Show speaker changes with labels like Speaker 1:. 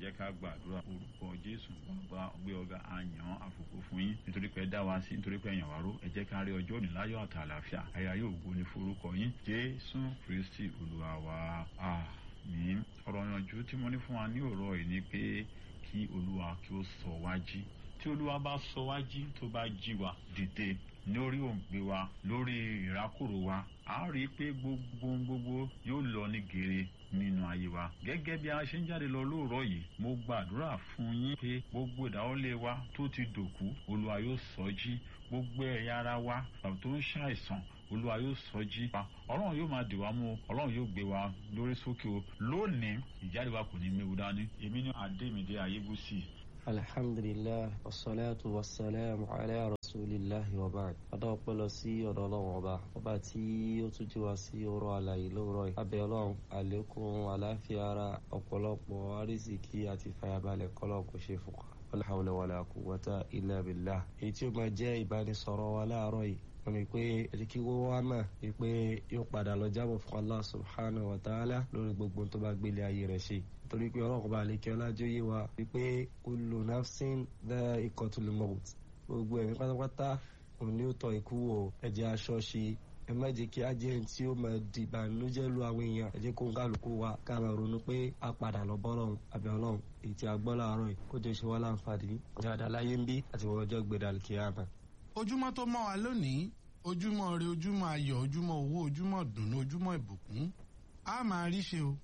Speaker 1: jẹ́ ká gbàdúrà orúkọ Jésù bàbá gbé ọ̀gá àyàn àfòkò fún yín nítorí pé ẹ dá wa sí nítorí pé ẹ̀yàn wá ró ẹ jẹ́ ká rí ọjọ́ òní láyọ̀ àti àlàáfíà àyà yóò gbó ní forúkọ yín Jésù Kristi Olúwa wa àmín. ọ̀rọ̀ ìyànjú tí mo ní fún wa ní òrọ̀ yìí ni pé kí Olúwa kí ó sọ wá jí. tí Olúwa bá sọ wá jí tó bá jí wa dìde lórí òǹgbẹ wa lórí ìrákòrò wa a rí i pé gbogbo yóò lọ ní gèrè nínú ayé wa. gẹ́gẹ́ bí a ṣe ń jáde lọ lóòrọ̀ yìí mo gbàdúrà fún yín pé gbogbo ìdáwọ́lé wa tó ti dòkú Olúwa yóò sọ jí. gbogbo ẹ̀yà ara wa tó ń ṣàìsàn Olúwa yóò sọ jí. Ọlọ́run yóò máa dì wá mú Ọlọ́run yóò gbé wa lórí sókè o. lónìí ìjáde wa kò ní méwu dání. èmi ní Adémídé Ayébùsì.
Speaker 2: alhamdulillah wassalatu wassalamu ala rasulillahi wa ba'd. adá ọpẹ́ lọ sí ọ̀dọ̀ Ọlọ́run ọba tí ó tún jí wa sí ọ̀rọ̀ àlàyé lóòrọ̀ yìí. abẹ́ Ọlọ́run àlékún àlàáfíà ara ọ̀pọ̀lọpọ̀ àrísìkí àti fàyàbalẹ̀ kọ́lọ̀ kò ṣe fún wa. wala hawla wala quwwata illa billah. èyí tí ó máa jẹ́ ìbánisọ̀rọ̀ wa láàárọ̀ yìí wọ́n ní pé ẹ̀díkí wọ́n wá mà wípé yóò padà lọ jábọ̀ fún Allah subhanahu wa ta'ala lórí gbogbo tó bá gbélé ayé rẹ̀ ṣe. torí pé ọlọ́run bá lè kí ọlájú yé wa wípé kullu nafsin dha'iqatul maut. gbogbo ẹ̀mí pátápátá òun ni ó tọ́ ikú wò. ẹ jẹ́ aṣọ ṣe ẹ má jẹ́ kí á jẹ́ ẹni tí ó máa di ìbànújẹ́ lu àwọn èèyàn. ẹ jẹ́ kó ń kálukú wa ká máa ronú pé a padà lọ bọ́lọ́run àbí ọlọ́run èyí tí a gbọ́ láàárọ̀ yìí kó jẹ́ ṣe wá láǹfààní dáadáa láyé ń bí àti wọ́n ọjọ́ gbéra kíyámà.
Speaker 3: ojúmọ́ tó mọ́ wa lónìí ojúmọ́ ire ojúmọ́ ayọ̀ ojúmọ́ owó ojúmọ́ dùnú ojúmọ́ ìbùkún a máa rí ṣe o.